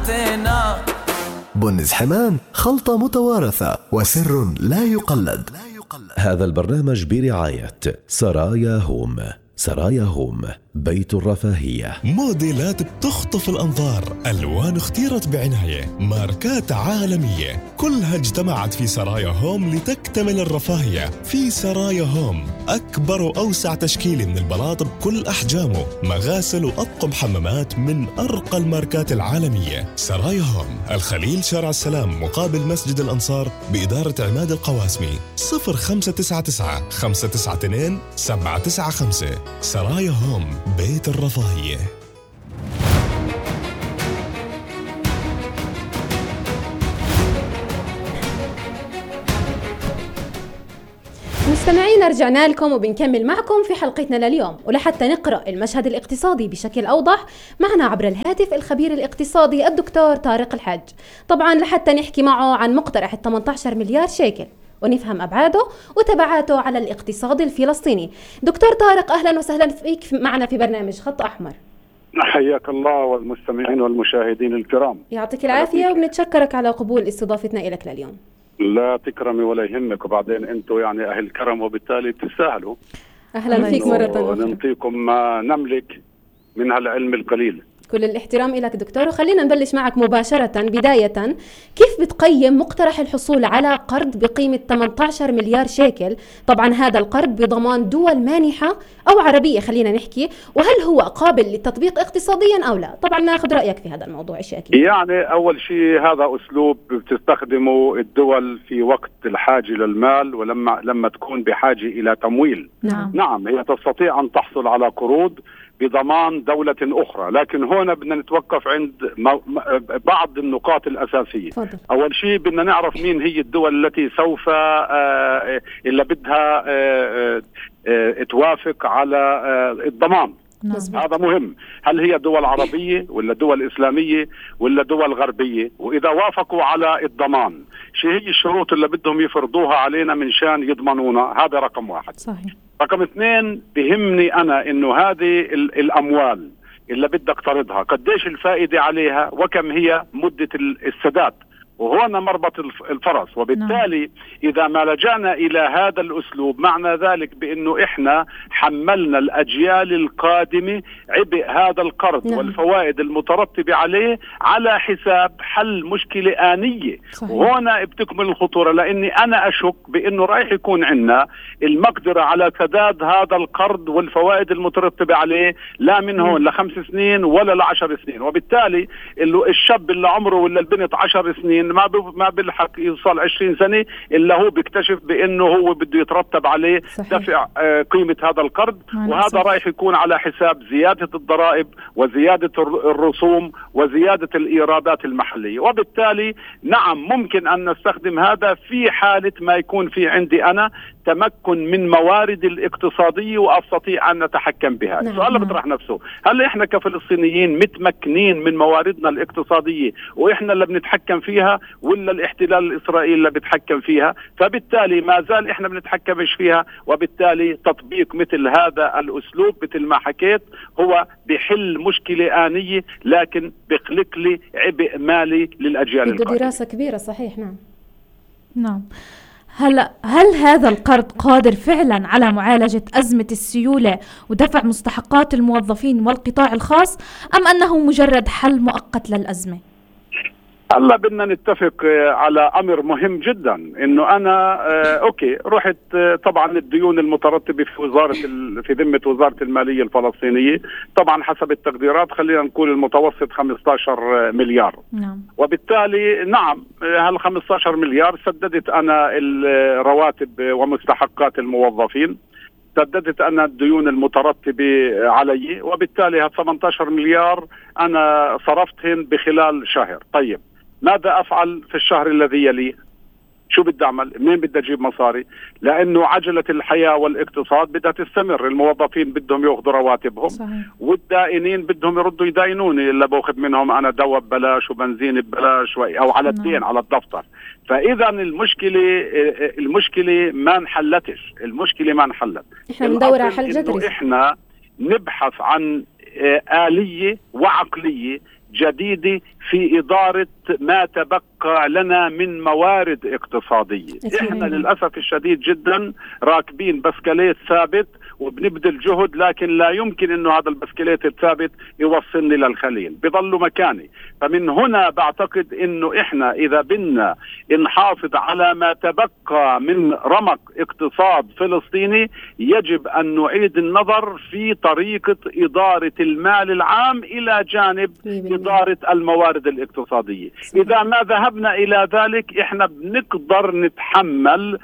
حسينا. بن زحمان خلطة متوارثة وسر لا يقلد. هذا البرنامج برعاية سرايا هوم. سرايا هوم، بيت الرفاهية. موديلات بتخطف الأنظار، ألوان اختيرت بعناية، ماركات عالمية، كلها اجتمعت في سرايا هوم لتكتمل الرفاهية. في سرايا هوم أكبر وأوسع تشكيل من البلاط بكل أحجامه، مغاسل وأطقم حمامات من أرقى الماركات العالمية. سرايا هوم، الخليل، شارع السلام، مقابل مسجد الأنصار، بإدارة عماد القواسمي. 0599 592 795. سرايا هوم، بيت الرفاهية. مستمعين، رجعنا لكم وبنكمل معكم في حلقتنا لليوم. ولحتى نقرأ المشهد الاقتصادي بشكل أوضح معنا عبر الهاتف الخبير الاقتصادي الدكتور طارق الحاج. طبعا لحتى نحكي معه عن مقترح 18 مليار شيكل ونفهم أبعاده وتبعاته على الاقتصاد الفلسطيني. دكتور طارق، أهلا وسهلا فيك معنا في برنامج خط أحمر. حياك الله والمستمعين والمشاهدين الكرام. يعطيك العافية وبنتشكرك على قبول استضافتنا إليك لليوم. لا تكرمي ولا يهمك، وبعدين أنتم يعني أهل كرم وبالتالي تستاهلوا. أهلا فيك مرة أخرى. نعطيكم ما نملك من هالعلم القليل. كل الاحترام لك دكتور. وخلينا نبلش معك مباشرة. بداية، كيف بتقيم مقترح الحصول على قرض بقيمة 18 مليار شيكل؟ طبعا هذا القرض بضمان دول مانحة أو عربية خلينا نحكي، وهل هو قابل للتطبيق اقتصاديا أو لا؟ طبعا ناخذ رأيك في هذا الموضوع. شيء أكيد. يعني أول شيء هذا أسلوب بتستخدمه الدول في وقت الحاجة للمال ولما تكون بحاجة إلى تمويل. نعم هي تستطيع أن تحصل على قروض بضمان دولة أخرى، لكن هنا بدنا نتوقف عند بعض النقاط الأساسية. فضل. أول شيء بدنا نعرف مين هي الدول التي سوف اللي بدها توافق على الضمان. هذا مهم. هل هي دول عربية ولا دول إسلامية ولا دول غربية؟ وإذا وافقوا على الضمان شو هي الشروط اللي بدهم يفرضوها علينا من شان يضمنونا؟ هذا رقم واحد. صحيح. رقم اثنين، بهمني أنا إنه هذه الأموال اللي بدك تقترضها قديش الفائدة عليها وكم هي مدة السداد، وهنا مربط الفرس. وبالتالي إذا ما لجأنا إلى هذا الأسلوب معنى ذلك بأنه إحنا حملنا الأجيال القادمة عبء هذا القرض والفوائد المترتبة عليه على حساب حل مشكلة آنية. وهنا بتكمل الخطورة، لأني أنا أشك بأنه رايح يكون عندنا المقدرة على سداد هذا القرض والفوائد المترتبة عليه لا من هون ل5 سنين ولا ل10 سنين. وبالتالي الشاب اللي عمره ولا البنت 10 سنين ما بيلحق يوصل 20 سنة إلا هو بيكتشف بأنه هو بده يترتب عليه دفع قيمة هذا القرض، وهذا رايح يكون على حساب زيادة الضرائب وزيادة الرسوم وزيادة الإيرادات المحلية. وبالتالي نعم ممكن أن نستخدم هذا في حالة ما يكون في عندي أنا تمكن من موارد الاقتصادية وأستطيع أن نتحكم بها. السؤال اللي بيطرح نفسه، هل إحنا كفلسطينيين متمكنين من مواردنا الاقتصادية وإحنا اللي بنتحكم فيها ولا الاحتلال الإسرائيلي اللي بيتحكم فيها؟ فبالتالي ما زال إحنا بنتحكمش فيها، وبالتالي تطبيق مثل هذا الأسلوب مثل ما حكيت هو بحل مشكلة آنية لكن بخلق لي عبء مالي للأجيال القادمة. دراسة كبيرة. صحيح. نعم. هل هذا القرض قادر فعلا على معالجة أزمة السيولة ودفع مستحقات الموظفين والقطاع الخاص، أم أنه مجرد حل مؤقت للأزمة؟ هلا بدنا نتفق على أمر مهم جدا، إنه أنا أوكي رحت طبعا الديون المترتبة في ذمة وزارة المالية الفلسطينية طبعا حسب التقديرات خلينا نقول المتوسط 15 مليار. وبالتالي نعم هال 15 مليار سددت أنا الرواتب ومستحقات الموظفين، سددت أنا الديون المترتبة علي، وبالتالي هال 18 مليار أنا صرفتهن بخلال شهر. طيب ماذا أفعل في الشهر الذي يليه؟ شو بدي أعمل؟ منين بدي أجيب مصاري؟ لأنه عجلة الحياة والاقتصاد بدها تستمر، الموظفين بدهم يأخذوا رواتبهم والدائنين بدهم يردوا يداينوني اللي بأخذ منهم أنا دواء ببلاش وبنزين ببلاش أو على الدين على الدفتر. فإذا المشكلة ما انحلتش، المشكلة ما انحلت. إحنا بندور على حل جذري. إحنا نبحث عن آلية وعقلية جديدة في إدارة ما تبقى لنا من موارد اقتصادية. إحنا للأسف الشديد جدا راكبين بسكليت ثابت وبنبذل جهد، لكن لا يمكن انه هذا البسكليت الثابت يوصلني للخليل، بضلوا مكاني. فمن هنا بعتقد انه احنا اذا بدنا نحافظ على ما تبقى من رمق اقتصاد فلسطيني يجب ان نعيد النظر في طريقة ادارة المال العام الى جانب ادارة الموارد الاقتصادية. اذا ما ذهبنا الى ذلك احنا بنقدر نتحمل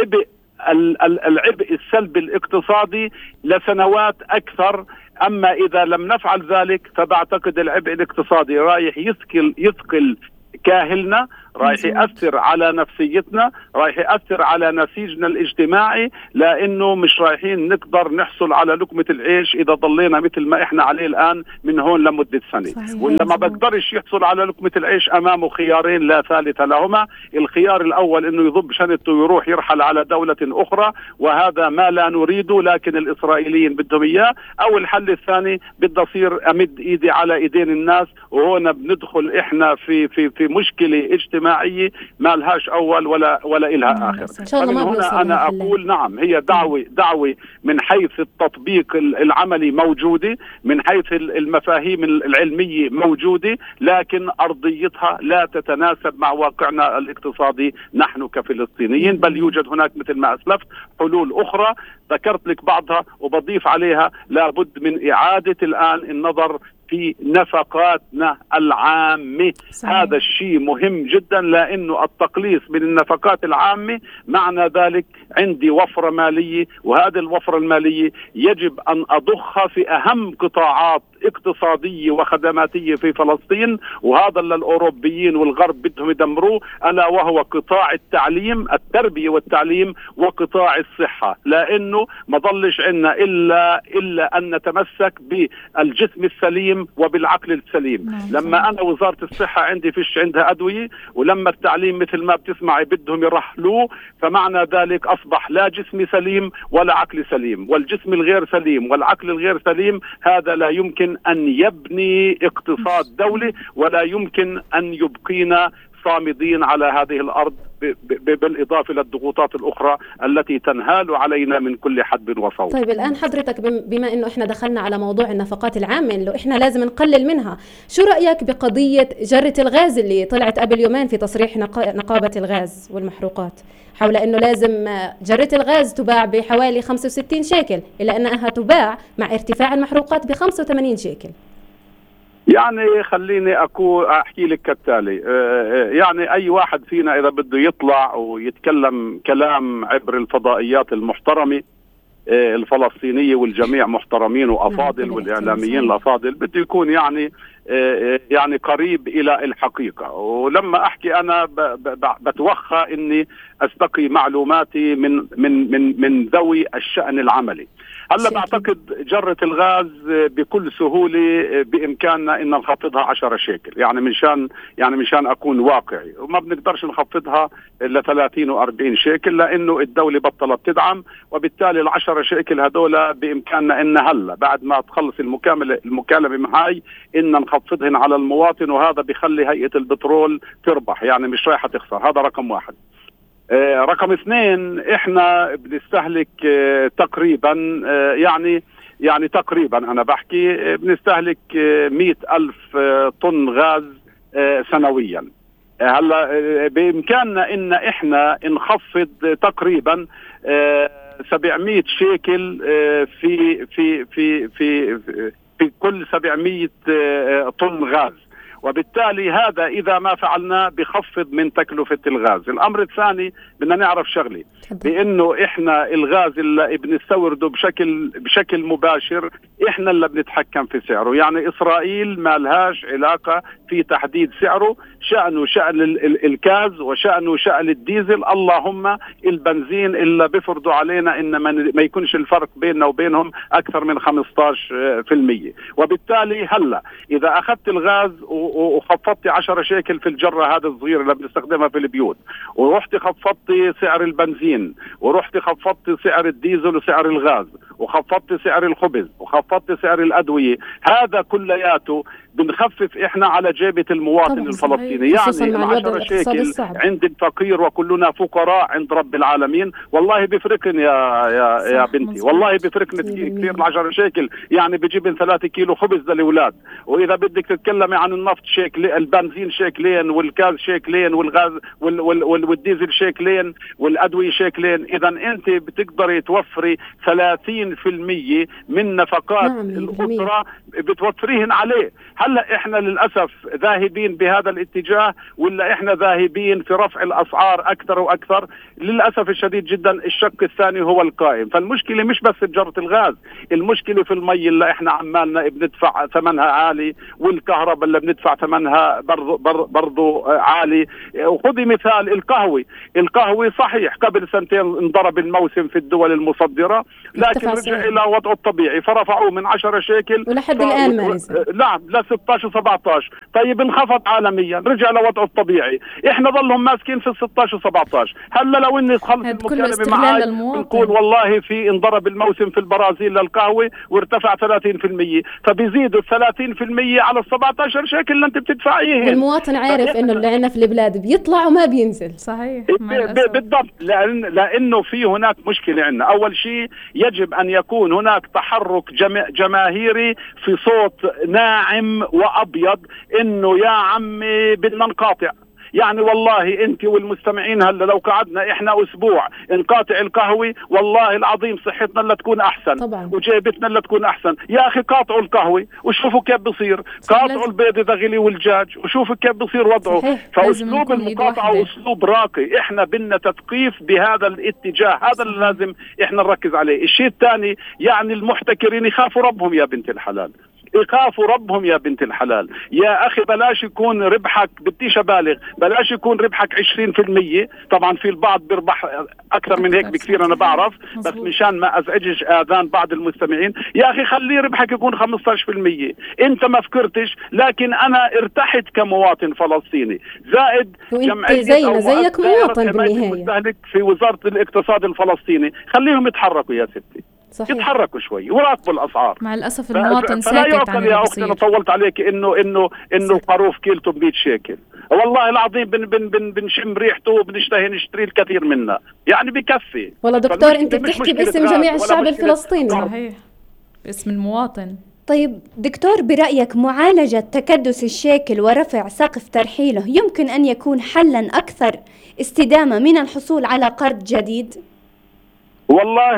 العبء السلبي الاقتصادي لسنوات أكثر. أما إذا لم نفعل ذلك فبعتقد العبء الاقتصادي رايح يثقل كاهلنا، رايح يأثر على نفسيتنا، رايح يأثر على نسيجنا الاجتماعي، لأنه مش رايحين نقدر نحصل على لقمة العيش إذا ضلينا مثل ما إحنا عليه الآن من هون لمدة سنة. ولا ما بقدرش يحصل على لقمة العيش أمامه خيارين لا ثالث لهما. الخيار الأول إنه يضب شنطته ويروح يرحل على دولة أخرى، وهذا ما لا نريده لكن الإسرائيليين بدهم إياه. أو الحل الثاني بدي أصير أمد إيدي على إيدين الناس، وهنا بندخل إحنا في مشكلة اجتماعية ما لهاش أول ولا إلها آخر. فمن هنا أنا أقول نعم، هي دعوة من حيث التطبيق العملي موجودة، من حيث المفاهيم العلمية موجودة، لكن أرضيتها لا تتناسب مع واقعنا الاقتصادي نحن كفلسطينيين. بل يوجد هناك مثل ما أسلفت حلول أخرى ذكرت لك بعضها وبضيف عليها. لابد من إعادة الآن النظر في نفقاتنا العامة. هذا الشيء مهم جدا، لأنه التقليص من النفقات العامة معنى ذلك عندي وفرة مالية، وهذه الوفرة المالية يجب أن أضخها في أهم قطاعات اقتصادية وخدماتية في فلسطين، وهذا اللي الأوروبيين والغرب بدهم يدمروه، ألا وهو قطاع التعليم، التربية والتعليم، وقطاع الصحة. لأنه ما ضلش عنا إلا أن نتمسك بالجسم السليم وبالعقل السليم. لما أنا وزارة الصحة عندي فيش عندها أدوية، ولما التعليم مثل ما بتسمعي بدهم يرحلوه، فمعنى ذلك أصبح لا جسم سليم ولا عقل سليم، والجسم الغير سليم والعقل الغير سليم هذا لا يمكن أن يبني اقتصاد دولة، ولا يمكن أن يبقينا صامدين على هذه الأرض، بالإضافة للضغوطات الأخرى التي تنهال علينا من كل حدب وصوب. طيب الآن حضرتك بما أنه إحنا دخلنا على موضوع النفقات العامة اللي إحنا لازم نقلل منها، شو رأيك بقضية جرة الغاز اللي طلعت قبل يومين في تصريح نقابة الغاز والمحروقات حول أنه لازم جرة الغاز تباع بحوالي 65 شيكل، إلا أنها تباع مع ارتفاع المحروقات ب85 شيكل؟ يعني خليني أحكي لك كالتالي. يعني أي واحد فينا إذا بده يطلع ويتكلم كلام عبر الفضائيات المحترمة الفلسطينية، والجميع محترمين وأفاضل، والإعلاميين الأفاضل، بده يكون يعني قريب إلى الحقيقة. ولما أحكي أنا بتوخى إني أستقي معلوماتي من ذوي الشأن العملي. هلا بعتقد جرة الغاز بكل سهولة بإمكاننا إن نخفضها 10 شيكل، يعني مشان أكون واقعي، وما بنقدرش نخفضها إلا 30 و40 شيكل، لأنه الدولة بطلت تدعم، وبالتالي 10 شيكل هذولا بإمكاننا إن هلا بعد ما تخلص المكالمة معي إن نخفضهن على المواطن، وهذا بيخلي هيئة البترول تربح، يعني مش رايحة تخسر. هذا رقم واحد. رقم 2، احنا بنستهلك تقريبا يعني تقريبا انا بحكي بنستهلك 100,000 طن غاز سنويا. هلا بامكاننا ان احنا نخفض تقريبا 700 شيكل في في في في في كل 700 طن غاز، وبالتالي هذا إذا ما فعلنا بخفض من تكلفة الغاز. الأمر الثاني بدنا نعرف شغلة، بأنه إحنا الغاز اللي بنستورده بشكل مباشر إحنا اللي بنتحكم في سعره. يعني إسرائيل ما لهاش علاقة في تحديد سعره، شأنه شأن الكاز وشأنه شأن الديزل، اللهم البنزين اللي بفرضوا علينا إن ما يكونش الفرق بيننا وبينهم أكثر من 15%. وبالتالي هلا إذا أخذت الغاز وخفضت 10 شيكل في الجرة هذا الصغير اللي بنستخدمها في البيوت، ورحت خفضت سعر البنزين، ورحت خفضت سعر الديزل وسعر الغاز، وخفضت سعر الخبز، وخفضت سعر الأدوية، هذا كلياته بنخفف احنا على جيبة المواطن الفلسطيني. يعني 10 شيكل عند الفقير وكلنا فقراء عند رب العالمين. والله بفرقني يا بنتي، والله بفرقني كثير 10 شيكل. يعني بجيب 3 كيلو خبز للأولاد، وإذا بدك تتكلمي عن النفط شيكل، البنزين شيكلين، والغاز شيكلين، والغاز والديزل شيكلين، والأدوية شيكلين. إذا أنت بتقدري توفري 30% من نفقات الأسرة بتوفريهن عليه. هلا احنا للأسف ذاهبين بهذا الاتجاه، ولا احنا ذاهبين في رفع الأسعار أكثر وأكثر؟ للأسف الشديد جدا الشق الثاني هو القائم. فالمشكلة مش بس بجرة الغاز، المشكلة في المي اللي احنا عمالنا بندفع ثمنها عالي، والكهرباء اللي بندفع ثمنها برضو عالي. وخذي مثال القهوة صحيح قبل سنتين انضرب الموسم في الدول المصدرة، لكن رجع إلى وضعه الطبيعي، فرفعوه من 10 شيكل ولحد الآن ما نزل. نعم ل 16 و17. طيب انخفض عالميا، رجع لوضعه الطبيعي. احنا ظلهم ماسكين في 16 و17. هلا لو اني خلص المكالمة معاي بنقول والله في انضرب الموسم في البرازيل للقهوة وارتفع 30%، فبيزيدوا 30% على 17 شيكل اللي انت بتدفعيه. والمواطن عارف انه اللي عندنا في البلاد بيطلع وما بينزل. صحيح بالضبط. لانه في هناك مشكلة عندنا. اول شيء يجب ان يكون هناك تحرك جماهيري في صوت ناعم وابيض، انه يا عمي بدنا نقاطع. يعني والله انت والمستمعين هلا لو قعدنا احنا اسبوع نقاطع القهوة، والله العظيم صحتنا اللي تكون احسن طبعا، وجيبتنا اللي تكون احسن. يا اخي قاطعوا القهوة وشوفوا كيف بصير، قاطعوا البيض اذا غلي والدجاج وشوفوا كيف بصير وضعه. فاسلوب المقاطعة اسلوب راقي. احنا بدنا تثقيف بهذا الاتجاه، هذا اللي لازم احنا نركز عليه. الشيء الثاني يعني المحتكرين يخافوا ربهم يا بنت الحلال، يخافوا ربهم يا بنت الحلال. يا أخي بلاش يكون ربحك، بديش أبالغ، بلاش يكون ربحك 20%. طبعا في البعض بيربح أكثر من هيك بكثير أنا بعرف، بس مشان ما أزعجش آذان بعض المستمعين، يا أخي خليه ربحك يكون 15%. أنت ما فكرتش، لكن أنا ارتحت كمواطن فلسطيني، زائد جمعية زيك مواطن بالنهاية في وزارة الاقتصاد الفلسطيني. خليهم يتحركوا يا ستي، صحيح. يتحركوا شوي وراقبوا الاسعار. مع الاسف المواطن ساكت. فلا يعقل يا اختي، انا طولت عليك انه الخروف كيلته ب 100 شيكل. والله العظيم بنشم ريحته وبنشتهي نشتري الكثير منه، يعني بكفي. والله دكتور انت بتحكي باسم جميع الشعب الفلسطيني. صحيح، باسم المواطن. طيب دكتور، برأيك معالجة تكدس الشيكل ورفع سقف ترحيله يمكن أن يكون حلا أكثر استدامة من الحصول على قرض جديد؟ والله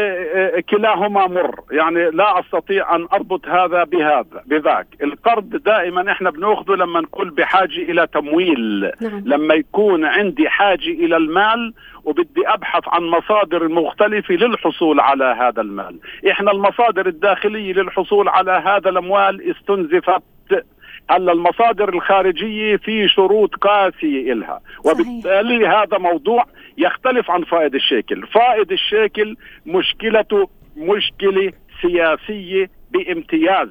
كلاهما مر. يعني لا أستطيع أن أربط هذا بذاك. القرض دائما إحنا بنأخذه لما نكون بحاجة إلى تمويل. لما يكون عندي حاجة إلى المال وبدي أبحث عن مصادر مختلفة للحصول على هذا المال. إحنا المصادر الداخلية للحصول على هذا الأموال استنزفت. هلا المصادر الخارجية في شروط قاسية إلها، وبالتالي هذا موضوع يختلف عن فائض الشيكل. فائض الشيكل مشكلته مشكلة سياسية بامتياز.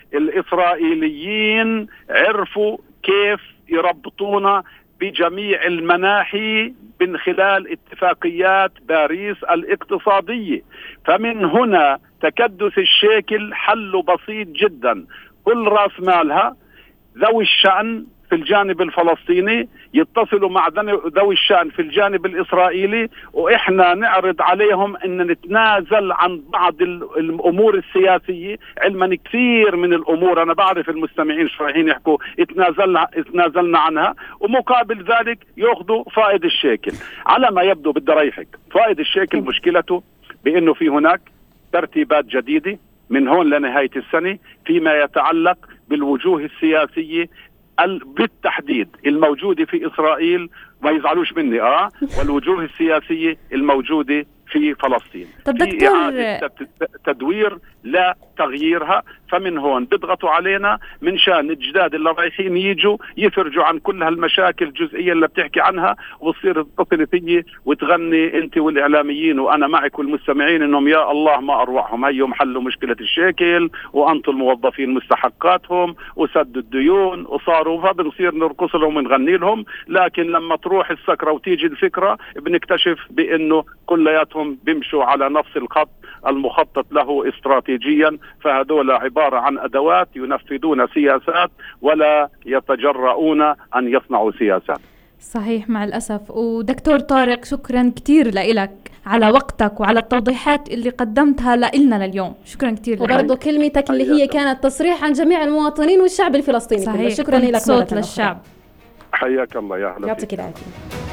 الإسرائيليين عرفوا كيف يربطونا بجميع المناحي من خلال اتفاقيات باريس الاقتصادية. فمن هنا تكدس الشيكل حل بسيط جدا. كل رأس مالها ذوي الشأن في الجانب الفلسطيني يتصلوا مع ذوي الشأن في الجانب الإسرائيلي، وإحنا نعرض عليهم أن نتنازل عن بعض الأمور السياسية. علما كثير من الأمور أنا بعرف المستمعين شو رايحين يحكوا اتنازلنا عنها، ومقابل ذلك يأخذوا فائض الشيكل. على ما يبدو بدي ريحك، فائض الشيكل مشكلته بأنه في هناك ترتيبات جديدة من هون لنهاية السنة فيما يتعلق بالوجوه السياسية بالتحديد الموجودة في إسرائيل، ما يزعلوش مني والوجوه السياسية الموجودة في فلسطين. طب دكتور، تدوير لا تغييرها. فمن هون بيضغطوا علينا من شان الجداد اللي رايحين يجوا يفرجوا عن كل هالمشاكل الجزئية اللي بتحكي عنها، وتصير تتصل فيي وتغني انت والاعلاميين وانا معك والمستمعين انهم يا الله ما اروعهم، هيهم حلوا مشكلة الشيكل وانتم الموظفين مستحقاتهم وسدوا الديون وصاروا، فبنصير نرقص لهم ونغني لهم. لكن لما تروح السكرة وتيجي الفكرة بنكتشف بانه كلياتهم كلهم بيمشوا على نفس الخط المخطط له استراتيجيا، فهذول عبارة عن أدوات ينفذون سياسات ولا يتجرؤون أن يصنعوا سياسات. صحيح مع الأسف. ودكتور طارق شكرا كتير لك على وقتك وعلى التوضيحات اللي قدمتها لنا لليوم. شكرا كتير. وبرضه كلمتك اللي هي كانت تصريح عن جميع المواطنين والشعب الفلسطيني. صحيح. شكرا لك. صوت للشعب. حياك الله. يا أهلا. يعطيك العافية.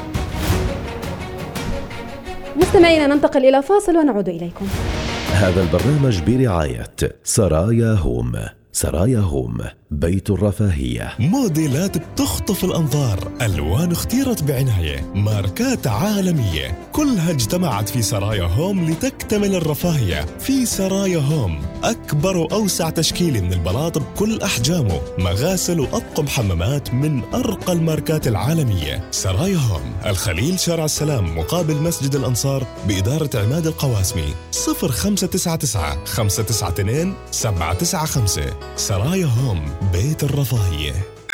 مستمعينا ننتقل إلى فاصل ونعود إليكم. هذا البرنامج برعاية سرايا هوم. سرايا هوم، بيت الرفاهية. موديلات بتخطف الأنظار، ألوان اختيرت بعناية، ماركات عالمية، كلها اجتمعت في سرايا هوم لتكتمل الرفاهية. في سرايا هوم أكبر وأوسع تشكيل من البلاط بكل أحجامه، مغاسل وأطقم حمامات من أرقى الماركات العالمية. سرايا هوم، الخليل، شارع السلام، مقابل مسجد الأنصار، بإدارة عماد القواسمي. 0599 592 795. سرايا هوم، بيت الرفاهية.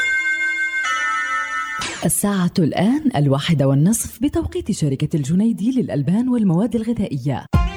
الساعة الآن 1:30 بتوقيت شركة الجنيدي للألبان والمواد الغذائية.